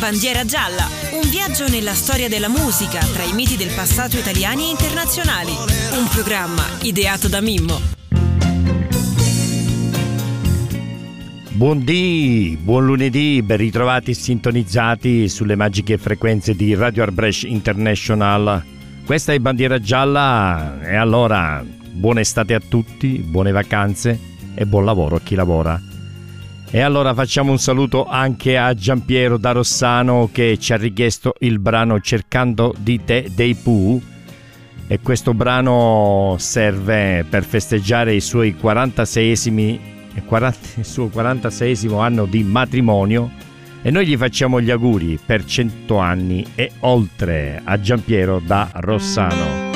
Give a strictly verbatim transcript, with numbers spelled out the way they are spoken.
Bandiera gialla, un viaggio nella storia della musica tra i miti del passato italiani e internazionali. Un programma ideato da Mimmo. Buondì, buon lunedì, ben ritrovati sintonizzati sulle magiche frequenze di Radio Arbrecht International. Questa è Bandiera gialla e allora buona estate a tutti, buone vacanze e buon lavoro a chi lavora. E allora facciamo un saluto anche a Giampiero da Rossano che ci ha richiesto il brano Cercando di te dei Pooh, e questo brano serve per festeggiare i suoi quarantaseiesimi, quaranta, il suo quarantaseiesimo anno di matrimonio, e noi gli facciamo gli auguri per cento anni e oltre a Giampiero da Rossano.